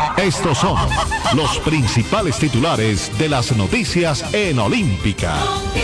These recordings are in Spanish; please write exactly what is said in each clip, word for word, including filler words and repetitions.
Estos son los principales titulares de las noticias en Olímpica.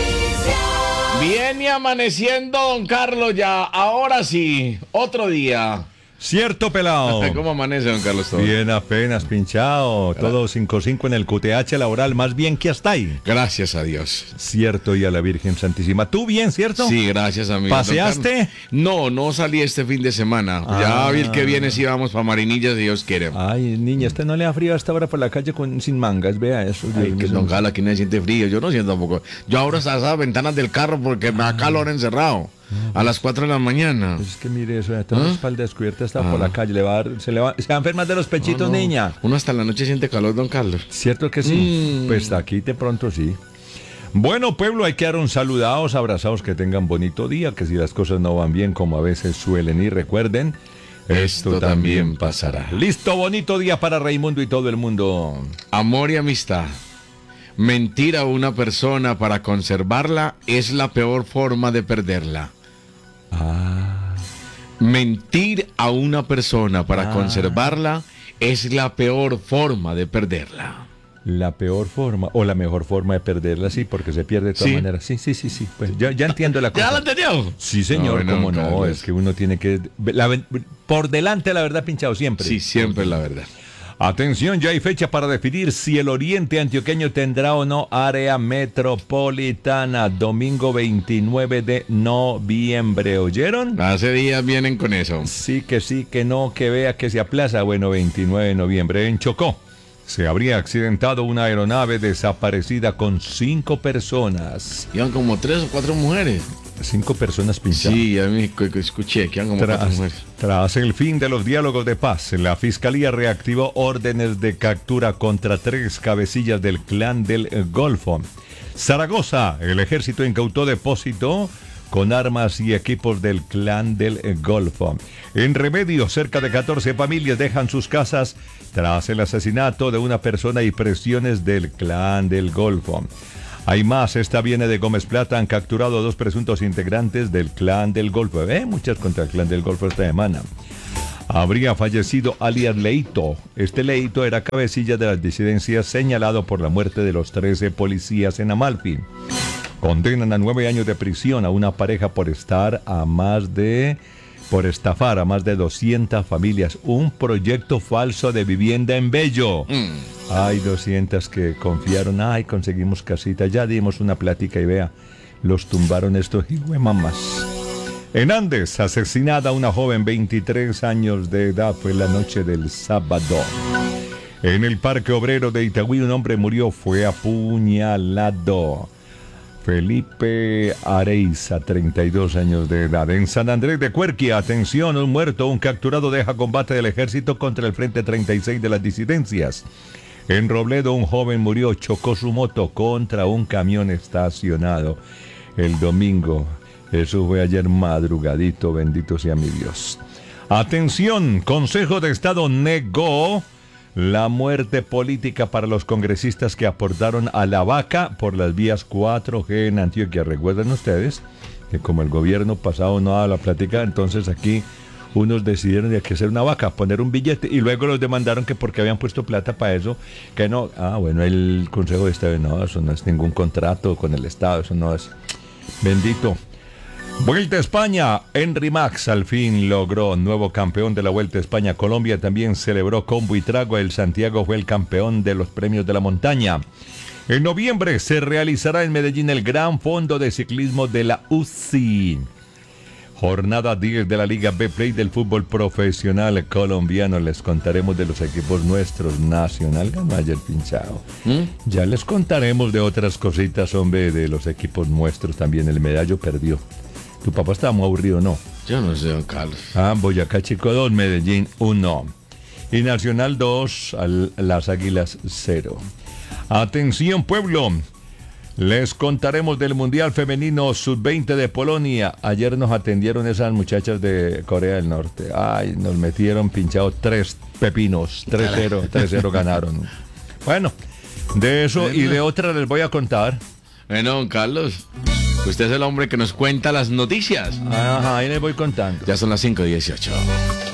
Viene amaneciendo, don Carlos, ya. Ahora sí, otro día. Cierto, pelado. ¿Cómo amanece, don Carlos? Todo? Bien, apenas pinchado. Todo cinco cinco en el Q T H laboral, más bien que hasta ahí. Gracias a Dios. Cierto, y a la Virgen Santísima. ¿Tú bien, cierto? Sí, gracias a mí. ¿Paseaste? No, no salí este fin de semana. Ah. Ya vi el que viene, si vamos para Marinillas, si Dios quiere. Ay, niña, ¿usted no le da frío hasta ahora por la calle con, sin mangas? Vea eso. Ay, que don Carlos, aquí no se siente frío. Yo no siento tampoco. Yo ahora hasta esas ventanas del carro porque me da calor encerrado. A las cuatro de la mañana. Pues es que mire eso, ya tengo ¿Ah? la espalda descubierta, está ah. por la calle, le va a dar, se le va, se va a enfermar de los pechitos, no, no. niña. Uno hasta la noche siente calor, don Carlos. ¿Cierto que sí? Mm. Pues aquí de pronto sí. Bueno, pueblo, hay que dar un saludados, abrazados, que tengan bonito día, que si las cosas no van bien como a veces suelen y recuerden, esto, esto también pasará. Listo, bonito día para Raimundo y todo el mundo. Amor y amistad. Mentir a una persona para conservarla es la peor forma de perderla. Ah. Mentir a una persona para ah. conservarla es la peor forma de perderla. La peor forma, o la mejor forma de perderla, sí, porque se pierde de todas ¿Sí? maneras. Sí, sí, sí, sí. Pues ya, ya entiendo la cosa. ¿Ya la entendió? Sí, señor, no, cómo no, no, es que uno tiene que... La, por delante la verdad, pinchado, siempre. Sí, siempre la verdad. Atención, ya hay fecha para definir si el oriente antioqueño tendrá o no área metropolitana. Domingo veintinueve de noviembre, ¿oyeron? Hace días vienen con eso. Sí, que sí, que no, que vea que se aplaza. Bueno, veintinueve de noviembre en Chocó. Se habría accidentado una aeronave desaparecida con cinco personas. Iban como tres o cuatro mujeres. Cinco personas pinchadas. Sí, a mí escuché que iban como tras, cuatro mujeres. Tras el fin de los diálogos de paz, la Fiscalía reactivó órdenes de captura contra tres cabecillas del Clan del Golfo. Zaragoza, el ejército incautó depósito con armas y equipos del Clan del Golfo. En Remedio, cerca de catorce familias dejan sus casas tras el asesinato de una persona y presiones del Clan del Golfo. Hay más, esta viene de Gómez Plata, han capturado a dos presuntos integrantes del Clan del Golfo. Eh, muchas contra el Clan del Golfo esta semana. Habría fallecido alias Leito. Este Leito era cabecilla de las disidencias señalado por la muerte de los trece policías en Amalfi. Condenan a nueve años de prisión a una pareja por estar a más de... por estafar a más de doscientas familias. Un proyecto falso de vivienda en Bello. Mm. Hay doscientas que confiaron. Ay, conseguimos casita. Ya dimos una plática y vea, los tumbaron estos hijuemamás. En Andes, asesinada una joven veintitrés años de edad. Fue la noche del sábado. En el Parque Obrero de Itagüí, un hombre murió. Fue apuñalado. Felipe Areiza, treinta y dos años de edad. En San Andrés de Cuerquia, atención, un muerto, un capturado deja combate del ejército contra el Frente treinta y seis de las disidencias. En Robledo, un joven murió, chocó su moto contra un camión estacionado el domingo. Eso fue ayer madrugadito, bendito sea mi Dios. Atención, Consejo de Estado negó la muerte política para los congresistas que aportaron a la vaca por las vías cuatro G en Antioquia. ¿Recuerdan ustedes que como el gobierno pasado no daba la plática, entonces aquí unos decidieron de que hacer una vaca, poner un billete y luego los demandaron que porque habían puesto plata para eso, que no? Ah, bueno, el Consejo de Estado, no, eso no es ningún contrato con el Estado, eso no es. Bendito. Vuelta a España, Henry Max al fin logró nuevo campeón de la Vuelta a España. Colombia también celebró combo y trago. El Santiago fue el campeón de los premios de la montaña. En noviembre se realizará en Medellín el Gran Fondo de Ciclismo de la U C I. Jornada diez de la Liga B Play del fútbol profesional colombiano. Les contaremos de los equipos nuestros. Nacional ganó ayer pinchado. ¿Mm? Ya les contaremos de otras cositas, hombre, de los equipos nuestros también. El Medallo perdió. Tu papá estaba muy aburrido, ¿no? Yo no sé, don Carlos. Ah, Boyacá Chico dos, Medellín uno. Y Nacional dos, al, las Águilas cero. Atención, pueblo. Les contaremos del Mundial Femenino sub veinte de Polonia. Ayer nos atendieron esas muchachas de Corea del Norte. Ay, nos metieron pinchados tres pepinos. tres cero, tres cero ganaron. Bueno, de eso y de otra les voy a contar. Bueno, don Carlos, usted es el hombre que nos cuenta las noticias. Ajá, ahí les voy contando. Ya son las cinco dieciocho.